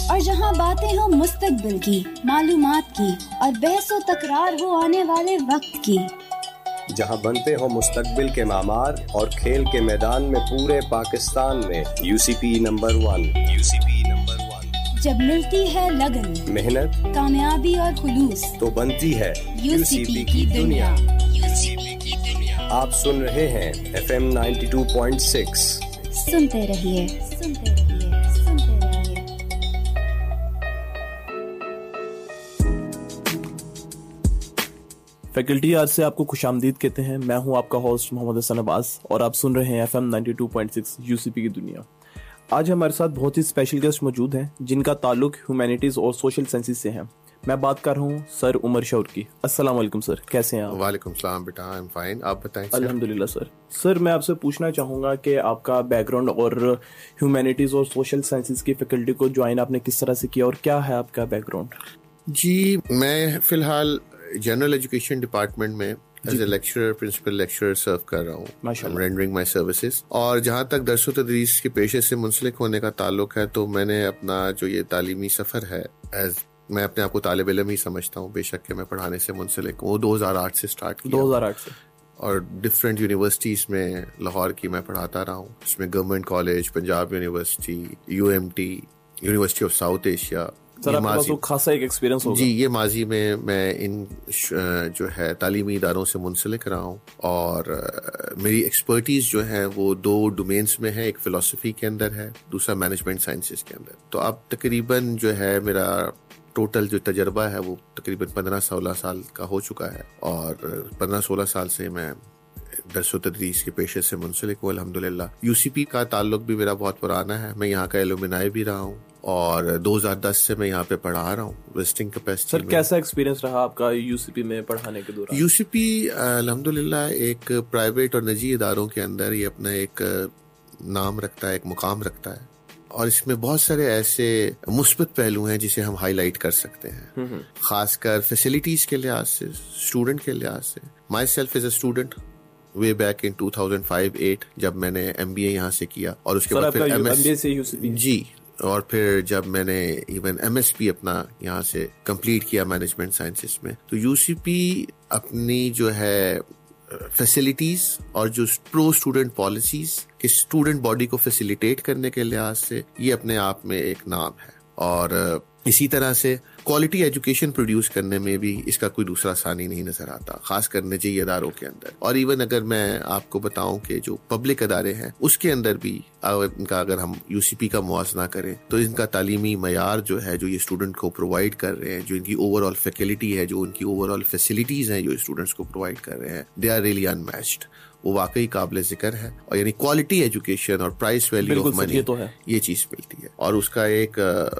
और जहां बातें हो मुस्तकबिल की, मालूमात की और बहसो तकरार हो आने वाले वक्त की। जहां बनते हो मुस्तकबिल के मामार और खेल के मैदान में पूरे पाकिस्तान में यूसीपी नंबर 1। जब मिलती है लगन, मेहनत, कामयाबी और खुलूस, तो बनती है यूसीपी की दुनिया। आप सुन रहे हैं FM 92.6। सुनते रहिए, सुनते रहिए, सुनते रहिए। फैकल्टी आज से आपको खुशामदीद कहते हैं। मैं हूं आपका होस्ट मोहम्मद हसन अब्बास और आप सुन रहे हैं FM 92.6 यूसीपी की दुनिया। आज हमारे साथ बहुत ही स्पेशल गेस्ट मौजूद हैं जिनका ताल्लुक ह्यूमैनिटीज़ और सोशल साइंसेज से है। मैं बात कर रहा हूँ सर उमर शौर की। अस्सलाम वालेकुम सर, कैसे हैं आप? वालेकुम सलाम बेटा, आई एम फाइन, आप बताएं। अल्हम्दुलिल्लाह सर। सर मैं आपसे पूछना चाहूँगा कि आपका बैकग्राउंड और ह्यूमैनिटीज़ और सोशल साइंसेज की फैकल्टी को ज्वाइन आपने किस तरह से किया और क्या है आपका बैकग्राउंड? जी, मैं फिलहाल जनरल एजुकेशन डिपार्टमेंट में as a lecturer, principal lecturer सर्व कर रहा हूँ, रेंडरिंग माई सर्विसेज। और जहाँ तक दरसो तदरीस के पेशे से मुंसलिक होने का ताल्लुक है, तो मैंने अपना जो ये तालीमी सफ़र है, मैं अपने आप को तालिब इल्म ही समझता हूँ, बेशक कि मैं पढ़ाने से मुंसलिक हूँ, वो 2008 से स्टार्ट किया। 2008 से और डिफरेंट यूनिवर्सिटीज़ में लाहौर की मैं पढ़ाता रहा हूँ, इसमें government college, Punjab university, UMT, university of south Asia. Sir आपके पास तो खासा एक एक्सपीरियंस होगा। जी, ये माजी में मैं इन जो है तालीमी इदारों से मुंसलिक रहा हूँ और मेरी एक्सपर्टीज जो है वो 2 डोमेन्स में है। एक फिलोसफी के अंदर है, दूसरा मैनेजमेंट साइंसेज के अंदर। तो अब तकरीबन जो है मेरा टोटल जो तजर्बा है वो तकरीबन 15-16 साल का हो चुका है और 15-16 साल से मैं दरसो तदरीस के पेशे से मुंसलिक हूँ अल्हम्दुलिल्लाह। यूसीपी का ताल्लुक भी मेरा बहुत पुराना है, मैं यहाँ का एलुमनाई भी रहा हूँ और 2010 से मैं यहाँ पे पढ़ा रहा हूँ विजिटिंग कैपेसिटी। सर कैसा एक्सपीरियंस रहा आपका यूसीपी में पढ़ाने के दौरान? यूसीपी अल्हम्दुलिल्लाह एक प्राइवेट और निजी इदारों के अंदर ये अपना एक नाम रखता है, एक मुकाम रखता है और इसमें बहुत सारे ऐसे मुस्बत पहलू हैं जिसे हम हाईलाइट कर सकते हैं, खासकर फैसिलिटीज के लिहाज से, स्टूडेंट के लिहाज से। My self is a student way back in 2005-08 जब मैंने MBA यहाँ से किया और उसके बाद फिर MBA से यूसीपी। जी, और फिर जब मैंने इवन MSP अपना यहाँ से कंप्लीट किया मैनेजमेंट साइंसेस में, तो यूसीपी अपनी जो है फैसिलिटीज और जो प्रो स्टूडेंट पॉलिसीज कि स्टूडेंट बॉडी को फैसिलिटेट करने के लिहाज से ये अपने आप में एक नाम है और इसी तरह से क्वालिटी एजुकेशन प्रोड्यूस करने में भी इसका कोई दूसरा सानी नहीं नजर आता, खास कर निजी इदारों के अंदर। और इवन अगर मैं आपको बताऊं कि जो पब्लिक अदारे हैं उसके अंदर भी इनका अगर हम यूसीपी का मुआवजा करें तो इनका तालीमी मयार जो है, जो ये स्टूडेंट को प्रोवाइड कर रहे हैं, जो इनकी ओवरऑल फैकल्टी है, जो उनकी ओवरऑल फैसिलिटीज हैं जो स्टूडेंट्स को प्रोवाइड कर रहे हैं, दे आर रियली अनमैच्ड। वो वाकई काबिल जिक्र है और यानी क्वालिटी एजुकेशन और प्राइस वैल्यू ऑफ मनी ये चीज मिलती है और उसका एक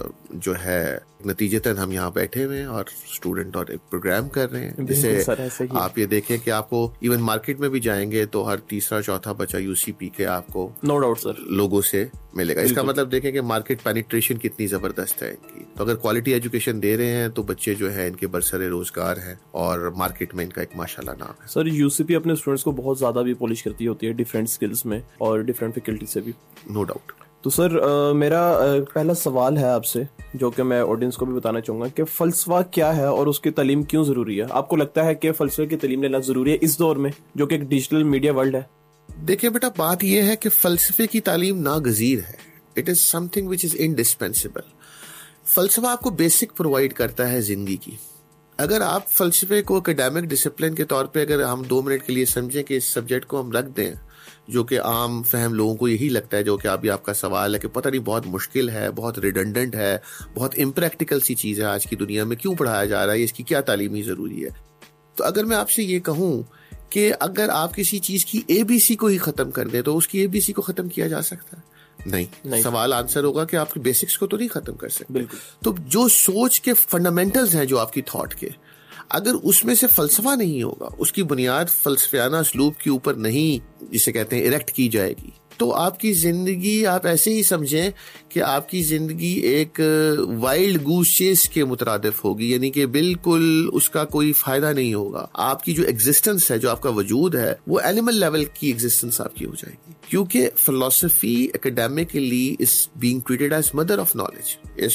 जो है नतीजतन हम यहाँ बैठे हुए हैं और स्टूडेंट और एक प्रोग्राम कर रहे हैं जिसे आप ये देखें कि आपको इवन मार्केट में भी जाएंगे तो हर तीसरा चौथा बच्चा यूसीपी के आपको नो डाउट सर लोगों से मिलेगा। इसका मतलब देखें कि मार्केट पेनिट्रेशन कितनी जबरदस्त है इनकी। तो अगर क्वालिटी एजुकेशन दे रहे हैं तो बच्चे जो है इनके बरसरे रोजगार है और मार्केट में इनका एक माशाल्लाह नाम है। सर यूसीपी अपने स्टूडेंट्स को बहुत ज्यादा भी पॉलिश करती होती है डिफरेंट स्किल्स में और डिफरेंट फैकल्टी से भी, नो डाउट। तो सर मेरा पहला सवाल है आपसे जो कि मैं ऑडियंस को भी बताना चाहूँगा कि फ़लसफ़ा क्या है और उसकी तालीम क्यों ज़रूरी है? आपको लगता है कि फ़लसफ़े की तालीम लेना ज़रूरी है इस दौर में जो कि एक डिजिटल मीडिया वर्ल्ड है? देखिए बेटा, बात यह है कि फ़लसफ़े की तालीम नागज़ीर है, it is something which is indispensable. फ़लसफ़ा आपको बेसिक प्रोवाइड करता है ज़िंदगी की। अगर आप फ़लसफ़े को एकेडमिक डिसिप्लिन के तौर पे अगर हम 2 मिनट के लिए समझें कि इस सब्जेक्ट को हम रख दें, जो कि आम फहम लोगों को यही लगता है, जो कि अभी आपका सवाल है कि पता नहीं बहुत मुश्किल है, बहुत रिडंडेंट है, बहुत इम्प्रैक्टिकल सी चीज़ है आज की दुनिया में, क्यों पढ़ाया जा रहा है, इसकी क्या तालीमी ज़रूरी है। तो अगर मैं आपसे ये कहूँ कि अगर आप किसी चीज़ की ABC को ही ख़त्म कर दें तो उसकी ABC को ख़त्म किया जा सकता है? नहीं। सवाल आंसर होगा कि आपके बेसिक्स को तो नहीं ख़त्म कर सकते। बिल्कुल। तो जो सोच के फंडामेंटल्स हैं जो आपकी थॉट के, अगर उसमें से फलसफा नहीं होगा, उसकी बुनियाद फलसफियाना असलूब के ऊपर नहीं, जिसे कहते हैं इरेक्ट की जाएगी, तो आपकी जिंदगी आप ऐसे ही समझें कि आपकी जिंदगी एक वाइल्ड गूस चेस के मुतरादिफ होगी, यानी कि बिल्कुल उसका कोई फायदा नहीं होगा। आपकी जो एग्जिस्टेंस है, जो आपका वजूद है, वो एनिमल लेवल की एग्जिस्टेंस आपकी हो जाएगी, क्योंकि philosophy academically is being treated as mother of knowledge.